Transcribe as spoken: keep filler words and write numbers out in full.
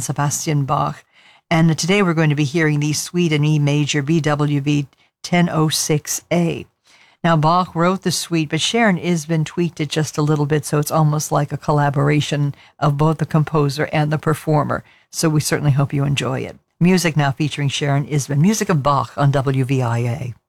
Sebastian Bach. And today we're going to be hearing the Suite in E major B W V ten oh six A. Now, Bach wrote the suite, but Sharon Isbin tweaked it just a little bit, so it's almost like a collaboration of both the composer and the performer. So we certainly hope you enjoy it. Music now featuring Sharon Isbin, music of Bach on W V I A.